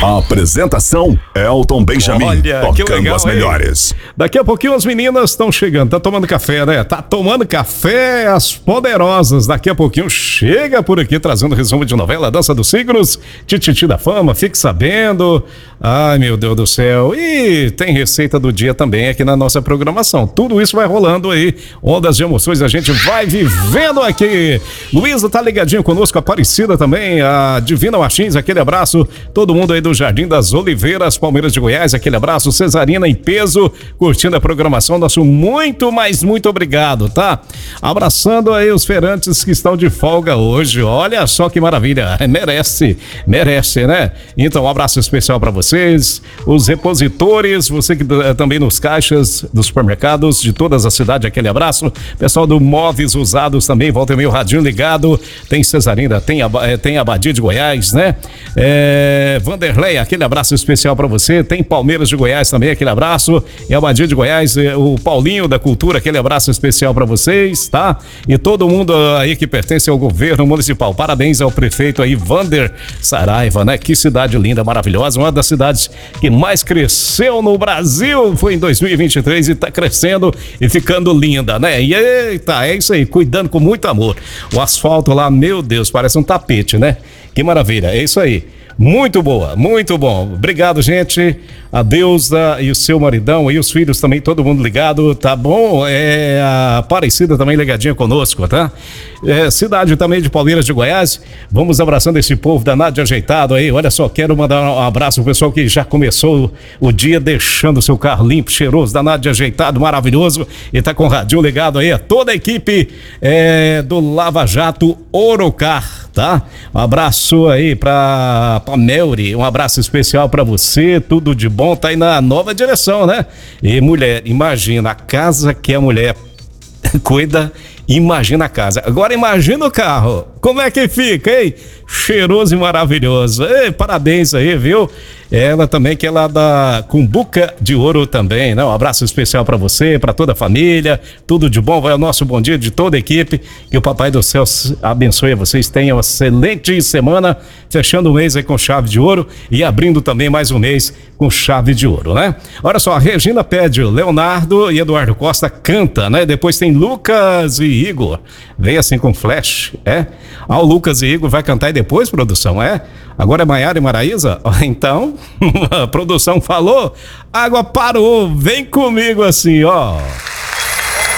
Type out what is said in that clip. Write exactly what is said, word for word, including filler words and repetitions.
A apresentação, Elton Benjamin. Olha, tocando que legal, as melhores. Hein? Daqui a pouquinho as meninas estão chegando. Tá tomando café, né? Tá tomando café as poderosas. Daqui a pouquinho chega por aqui trazendo resumo de novela Dança dos Signos, Tititi da Fama, fique sabendo. Ai, meu Deus do céu. E tem receita do dia também aqui na nossa programação. Tudo isso vai rolando aí. Ondas de emoções a gente vai vivendo aqui. Luísa tá ligadinho conosco, Aparecida também, a Divina Martins, aquele abraço. Todo mundo aí do Jardim das Oliveiras, Palmeiras de Goiás, aquele abraço. Cesarina em peso, curtindo a programação. Nosso muito, mas muito obrigado, tá? Abraçando aí os feirantes que estão de folga hoje. Olha só que maravilha. Merece, merece, né? Então, um abraço especial para vocês, os repositores, você que também nos caixas dos supermercados de todas as cidades, aquele abraço. Pessoal do Móveis Usados também, volta e meio radinho ligado. Tem Cesarina, tem a, tem Abadia de Goiás, né? É, Vanderlei, aquele abraço especial para você. Tem Palmeiras de Goiás também, aquele abraço. E Abadia de Goiás, o Paulinho da Cultura, aquele abraço especial para vocês, tá? E todo mundo aí que pertence ao governo municipal. Parabéns ao prefeito aí, Vander Saraiva, né? Que cidade linda, maravilhosa. Uma das cidades que mais cresceu no Brasil foi em dois mil e vinte e três e tá crescendo e ficando linda, né? E eita, é isso aí, cuidando com muito amor. O asfalto lá, meu Deus, parece um tapete, né? Que maravilha, é isso aí. Muito boa, muito bom. Obrigado, gente. A Deusa e o seu maridão e os filhos também, todo mundo ligado, tá bom? É a Aparecida também ligadinha conosco, tá? É, cidade também de Palmeiras de Goiás. Vamos abraçando esse povo danado de ajeitado aí. Olha só, quero mandar um abraço pro pessoal que já começou o dia deixando o seu carro limpo, cheiroso, danado de ajeitado, maravilhoso. E tá com o radinho ligado aí. A toda a equipe é, do Lava Jato Orocar, tá? Um abraço aí pra Pamelri, um abraço especial pra você, tudo de bom. Tá aí na nova direção, né? E mulher, imagina a casa que a mulher cuida, imagina a casa. Agora imagina o carro, como é que fica, hein? Cheiroso e maravilhoso. Ei, parabéns aí, viu? Ela também, que é lá da Cumbuca de Ouro também, né? Um abraço especial pra você, pra toda a família, tudo de bom. Vai o nosso bom dia de toda a equipe, que o Papai do Céu abençoe a vocês, tenham uma excelente semana, fechando o mês aí com chave de ouro e abrindo também mais um mês com chave de ouro, né? Olha só, a Regina pede, Leonardo e Eduardo Costa canta, né? Depois tem Lucas e Igor, vem assim com flash, é? Ah, o Lucas e Igor vai cantar e depois, produção, é? Agora é Maiara e Maraísa? Então, a produção falou, água parou, vem comigo assim, ó.